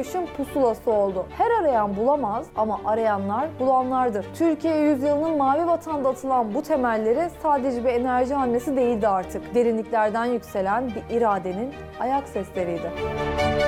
kurtuluşun pusulası oldu. Her arayan bulamaz ama arayanlar bulanlardır. Türkiye yüzyılının mavi vatanda atılan bu temelleri sadece bir enerji hamlesi değildi artık. Derinliklerden yükselen bir iradenin ayak sesleriydi.